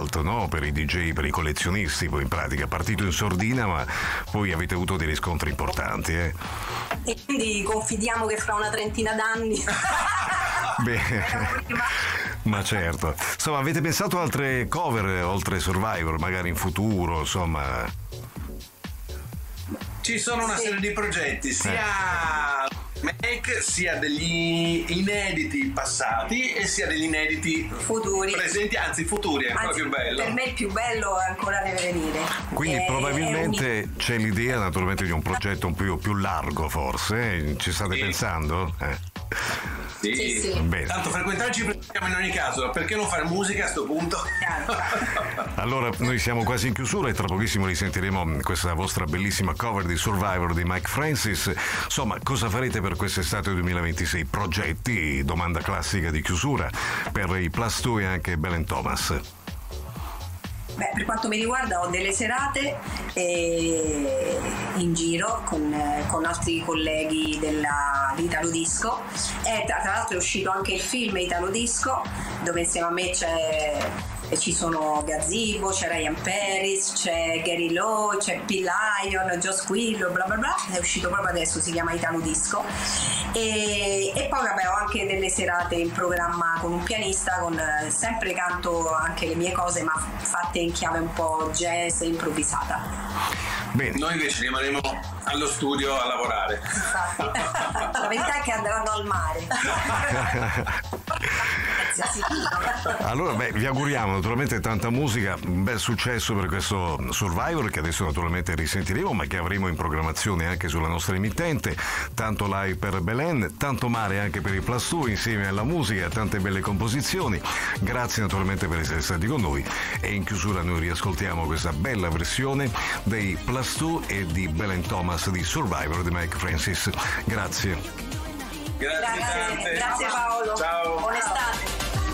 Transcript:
salto, no? Per i DJ, per i collezionisti, poi in pratica partito in sordina, ma poi avete avuto dei riscontri importanti, E quindi confidiamo che fra una trentina d'anni Beh, ma certo. Insomma, avete pensato a altre cover oltre Survivor, magari in futuro, insomma? Ci sono una serie di progetti, sia make, sia degli inediti passati e sia degli inediti futuri, presenti, anzi futuri, è ancora più bello. Per me il più bello è ancora deve venire. Quindi probabilmente c'è l'idea naturalmente di un progetto un po' più largo, forse? Ci state pensando? Sì. Bene. Tanto frequentarci presentiamo in ogni caso, perché non fare musica a sto punto? Allora, noi siamo quasi in chiusura e tra pochissimo risentiremo questa vostra bellissima cover di Survivor di Mike Francis. Insomma, cosa farete per quest'estate 2026? Progetti? Domanda classica di chiusura per i Plus 2 e anche Belen Thomas. Beh, per quanto mi riguarda ho delle serate in giro con altri colleghi di Italo Disco e tra l'altro è uscito anche il film Italo Disco, dove insieme a me ci sono Gazzibo, c'è Ryan Paris, c'è Gary Lowe, c'è P. Lion, Joe Squillo, bla bla bla, è uscito proprio adesso, si chiama Italo Disco e poi vabbè ho anche delle serate in programma con un pianista, sempre canto anche le mie cose ma fatte in chiave un po' jazz e improvvisata. Bene. Noi invece rimarremo allo studio a lavorare. Infatti. La verità è che andranno al mare. Allora, vi auguriamo naturalmente tanta musica, un bel successo per questo Survivor che adesso naturalmente risentiremo, ma che avremo in programmazione anche sulla nostra emittente. Tanto live per Belen, tanto mare anche per i Plus 2 insieme alla musica, tante belle composizioni. Grazie naturalmente per essere stati con noi e in chiusura noi riascoltiamo questa bella versione dei Plus 2 e di Belen Thomas di Survivor di Mike Francis. Grazie. Grazie tante. Grazie Paolo. Ciao. Buon estate.